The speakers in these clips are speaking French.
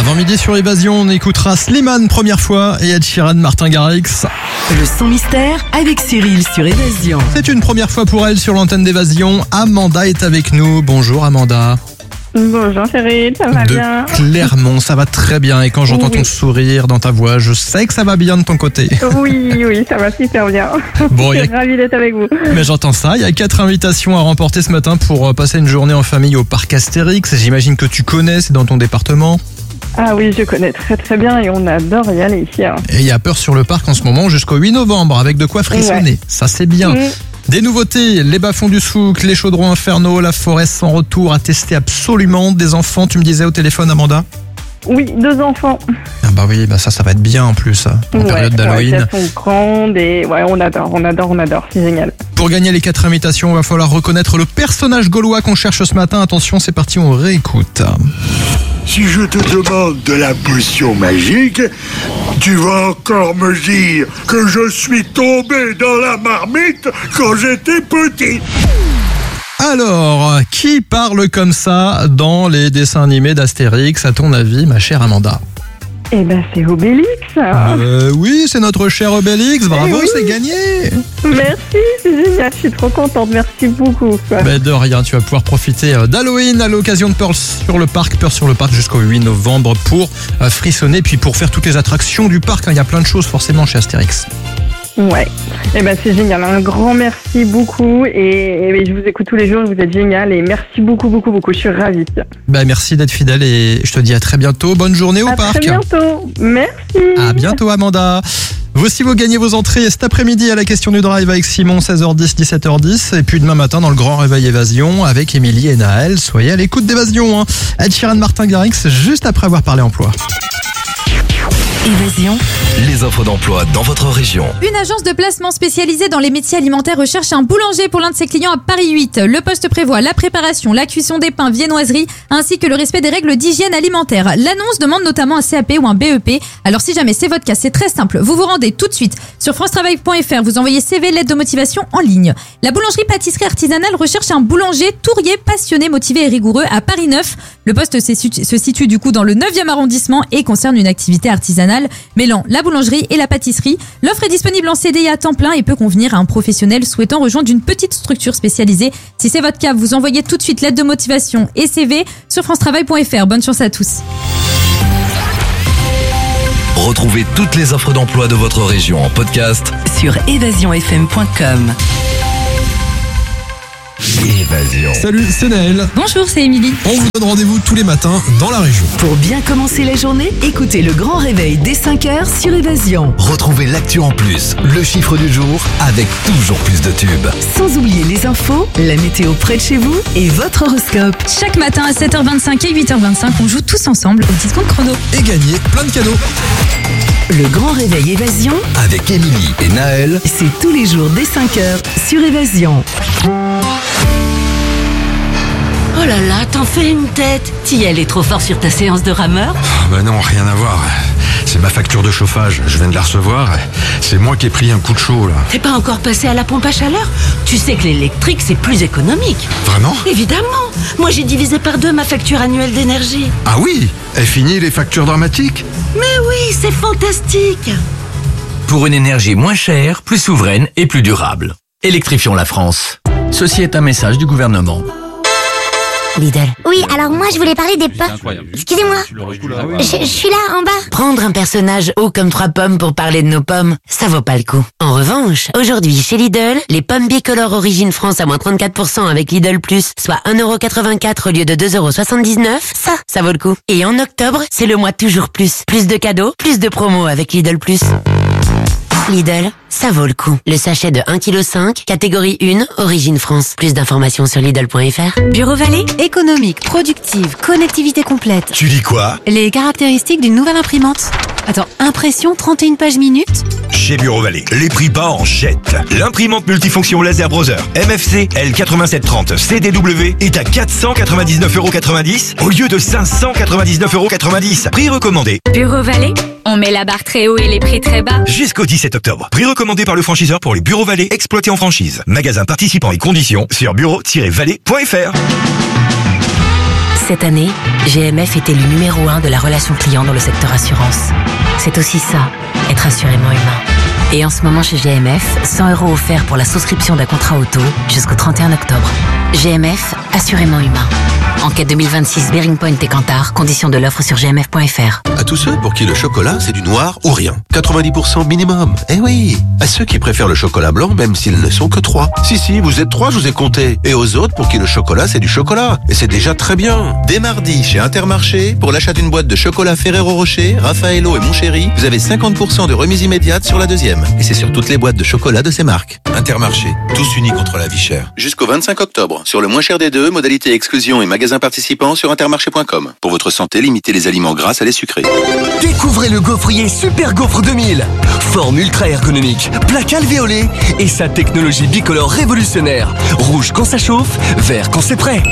Avant midi sur Évasion, on écoutera Slimane première fois et Ed Sheeran, Martin Garrix. Le son mystère avec Cyril sur Évasion. C'est une première fois pour elle sur l'antenne d'Évasion. Amanda est avec nous. Bonjour Amanda. Bonjour Cyril, ça va bien? Clermont, ça va très bien. Et quand j'entends ton sourire dans ta voix, je sais que ça va bien de ton côté. Oui, ça va super bien. Bon, je suis ravie d'être avec vous. Mais j'entends ça. Il y a 4 invitations à remporter ce matin pour passer une journée en famille au parc Astérix. J'imagine que tu connais, c'est dans ton département. Ah oui, je connais très bien et on adore y aller ici. Et il y a peur sur le parc en ce moment jusqu'au 8 novembre avec de quoi frissonner. Ouais. Ça c'est bien. Des nouveautés, les bas-fonds du souk, les chaudrons infernaux, la forêt sans retour à tester absolument. Des enfants, tu me disais au téléphone Amanda? Oui, 2 enfants. Ah bah oui, bah ça va être bien en plus, en période d'Halloween. Elles sont grandes et on adore, c'est génial. Pour gagner les 4 invitations, il va falloir reconnaître le personnage gaulois qu'on cherche ce matin. Attention, c'est parti, on réécoute. Si je te demande de la potion magique, tu vas encore me dire que je suis tombé dans la marmite quand j'étais petit. Alors, qui parle comme ça dans les dessins animés d'Astérix, à ton avis, ma chère Amanda? Eh ben, c'est Obélix. Oui, c'est notre cher Obélix. Bravo, c'est gagné. Merci, c'est génial. Je suis trop contente. Merci beaucoup. Ben de rien, tu vas pouvoir profiter d'Halloween à l'occasion de Peur sur le parc jusqu'au 8 novembre pour frissonner, puis pour faire toutes les attractions du parc. Il y a plein de choses forcément chez Astérix. Ouais, eh ben c'est génial, un grand merci beaucoup et je vous écoute tous les jours, vous êtes génial et merci beaucoup, je suis ravie. Ben merci d'être fidèle et je te dis à très bientôt, bonne journée au parc. À très bientôt, merci. À bientôt Amanda. Vous aussi vous gagnez vos entrées cet après-midi à la question du drive avec Simon, 16h10, 17h10 et puis demain matin dans le grand réveil Évasion avec Émilie et Naël, soyez à l'écoute d'Évasion. Ed Sheeran, Martin Garrix juste après avoir parlé emploi. Évasion. Les offres d'emploi dans votre région. Une agence de placement spécialisée dans les métiers alimentaires recherche un boulanger pour l'un de ses clients à Paris 8. Le poste prévoit la préparation, la cuisson des pains, viennoiseries, ainsi que le respect des règles d'hygiène alimentaire. L'annonce demande notamment un CAP ou un BEP. Alors si jamais c'est votre cas, c'est très simple. Vous vous rendez tout de suite sur francetravail.fr, vous envoyez CV, lettre de motivation en ligne. La boulangerie-pâtisserie artisanale recherche un boulanger tourier, passionné, motivé et rigoureux à Paris 9. Le poste se situe du coup dans le 9e arrondissement et concerne une activité artisanale mêlant la boulangerie et la pâtisserie. L'offre est disponible en CDI à temps plein et peut convenir à un professionnel souhaitant rejoindre une petite structure spécialisée. Si c'est votre cas, vous envoyez tout de suite lettre de motivation et CV sur francetravail.fr. Bonne chance à tous. Retrouvez toutes les offres d'emploi de votre région en podcast sur évasionfm.com. Évasion. Salut, c'est Naël. Bonjour, c'est Émilie. On vous donne rendez-vous tous les matins dans la région. Pour bien commencer la journée, écoutez le grand réveil dès 5h sur Évasion. Retrouvez l'actu en plus, le chiffre du jour avec toujours plus de tubes. Sans oublier les infos, la météo près de chez vous et votre horoscope. Chaque matin à 7h25 et 8h25, on joue tous ensemble au discompte chrono. Et gagner plein de cadeaux. Le grand réveil Évasion avec Émilie et Naël. C'est tous les jours dès 5h sur Évasion. Oh là là, t'en fais une tête. Tiel est trop fort sur ta séance de rameur? Bah non, rien à voir. C'est ma facture de chauffage, je viens de la recevoir. C'est moi qui ai pris un coup de chaud là. T'es pas encore passé à la pompe à chaleur? Tu sais que l'électrique c'est plus économique. Vraiment? Évidemment. Moi j'ai divisé par 2 ma facture annuelle d'énergie. Ah oui? Est fini les factures dramatiques? Mais oui, c'est fantastique. Pour une énergie moins chère, plus souveraine et plus durable. Électrifions la France. Ceci est un message du gouvernement. Lidl. Oui, alors moi je voulais parler des pommes. Excusez-moi. Je suis là en bas. Prendre un personnage haut comme 3 pommes pour parler de nos pommes, ça vaut pas le coup. En revanche, aujourd'hui chez Lidl, les pommes bicolores Origine France à moins 34% avec Lidl Plus, soit 1,84€ au lieu de 2,79€, ça vaut le coup. Et en octobre, c'est le mois toujours plus. Plus de cadeaux, plus de promos avec Lidl Plus. Lidl, ça vaut le coup. Le sachet de 1,5 kg, catégorie 1, Origine France. Plus d'informations sur Lidl.fr. Bureau Vallée, économique, productive, connectivité complète. Tu dis quoi? Les caractéristiques d'une nouvelle imprimante. Attends, impression 31 pages minutes? Chez Bureau Vallée, les prix bas en jette. L'imprimante multifonction laser browser MFC L8730 CDW est à 499,90€ au lieu de 599,90€. Prix recommandé. Bureau Vallée, on met la barre très haut et les prix très bas. Jusqu'au 17 octobre. Prix recommandé par le franchiseur pour les Bureaux Vallée exploités en franchise. Magasin participant et conditions sur bureau-vallée.fr. Cette année, GMF est élu numéro 1 de la relation client dans le secteur assurance. C'est aussi ça, être assurément humain. Et en ce moment chez GMF, 100 € offerts pour la souscription d'un contrat auto jusqu'au 31 octobre. GMF, assurément humain. Enquête 2026 Bearing Point et Kantar, conditions de l'offre sur gmf.fr. À tous ceux pour qui le chocolat c'est du noir ou rien. 90% minimum. Eh oui. À ceux qui préfèrent le chocolat blanc même s'ils ne sont que 3. Si, vous êtes 3, je vous ai compté. Et aux autres pour qui le chocolat c'est du chocolat. Et c'est déjà très bien. Dès mardi chez Intermarché, pour l'achat d'une boîte de chocolat Ferrero Rocher, Raffaello et Montchéri, vous avez 50% de remise immédiate sur la deuxième. Et c'est sur toutes les boîtes de chocolat de ces marques. Intermarché, tous unis contre la vie chère. Jusqu'au 25 octobre, sur le moins cher des deux, modalité exclusion et magasins participants sur intermarché.com. Pour votre santé, limitez les aliments gras à les sucrés. Découvrez le gaufrier Super Gaufre 2000. Forme ultra ergonomique, plaque alvéolée et sa technologie bicolore révolutionnaire. Rouge quand ça chauffe, vert quand c'est prêt.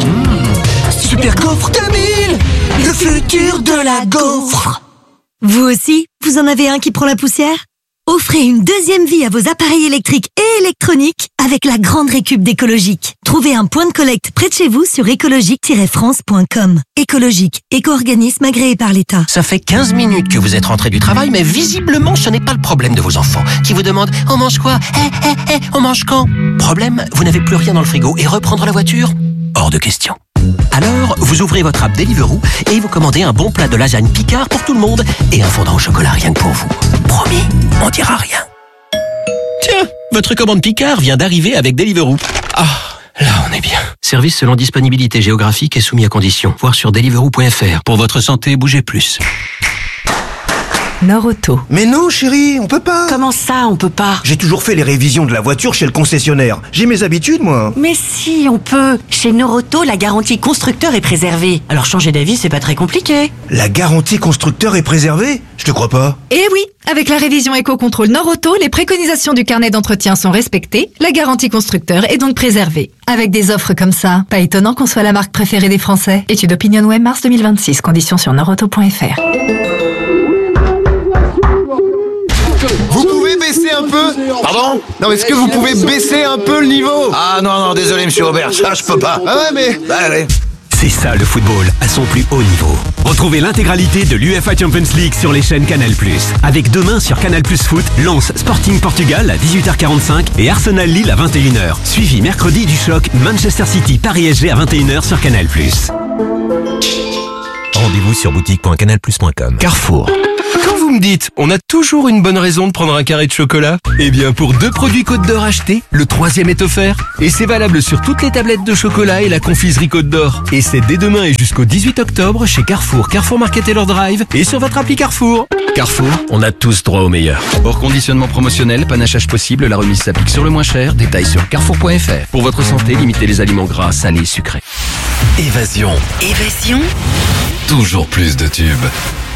Super Gaufre 2000, le futur de la gaufre. Vous aussi, vous en avez un qui prend la poussière ? Offrez une deuxième vie à vos appareils électriques et électroniques avec la grande récup d'Écologique. Trouvez un point de collecte près de chez vous sur écologique-france.com. Écologique, éco-organisme agréé par l'État. Ça fait 15 minutes que vous êtes rentré du travail, mais visiblement, ce n'est pas le problème de vos enfants, qui vous demandent « On mange quoi ? On mange quand ?» Problème, vous n'avez plus rien dans le frigo et reprendre la voiture ? Hors de question. Alors, vous ouvrez votre app Deliveroo et vous commandez un bon plat de lasagne Picard pour tout le monde et un fondant au chocolat rien que pour vous. Promis, on dira rien. Tiens, votre commande Picard vient d'arriver avec Deliveroo. Ah, là on est bien. Service selon disponibilité géographique et soumis à conditions. Voir sur deliveroo.fr. Pour votre santé, bougez plus. Norauto. Mais non chérie, on peut pas. Comment ça, on peut pas? J'ai toujours fait les révisions de la voiture chez le concessionnaire. J'ai mes habitudes, moi. Mais si, on peut. Chez Norauto, la garantie constructeur est préservée. Alors changer d'avis, c'est pas très compliqué. La garantie constructeur est préservée? Je te crois pas. Eh oui, avec la révision éco-contrôle Norauto, les préconisations du carnet d'entretien sont respectées, la garantie constructeur est donc préservée. Avec des offres comme ça, pas étonnant qu'on soit la marque préférée des Français. Étude OpinionWay mars 2026, conditions sur norauto.fr. Vous pouvez baisser un peu? Pardon? Non, est-ce que vous pouvez baisser un peu le niveau? Ah non, désolé monsieur Aubert, ça je peux pas. Ah ouais, mais... Bah allez. C'est ça le football, à son plus haut niveau. Retrouvez l'intégralité de l'UEFA Champions League sur les chaînes Canal+. Avec demain sur Canal+ Foot, Lens Sporting Portugal à 18h45 et Arsenal Lille à 21h. Suivi mercredi du choc Manchester City Paris SG à 21h sur Canal+. Rendez-vous sur boutique.canalplus.com. Carrefour. Quand vous me dites, on a toujours une bonne raison de prendre un carré de chocolat, eh bien pour 2 produits Côte d'Or achetés, le 3e est offert. Et c'est valable sur toutes les tablettes de chocolat et la confiserie Côte d'Or. Et c'est dès demain et jusqu'au 18 octobre chez Carrefour, Carrefour Market et leur Drive et sur votre appli Carrefour. Carrefour, on a tous droit au meilleur. Hors conditionnement promotionnel, panachage possible, la remise s'applique sur le moins cher. Détails sur carrefour.fr. Pour votre santé, limitez les aliments gras, salés, sucrés. Évasion. Évasion. Toujours plus de tubes.